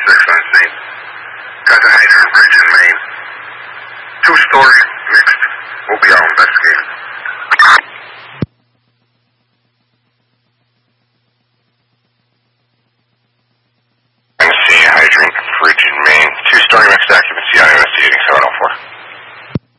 6 on St. Got the hydrant bridge in Maine. 2-story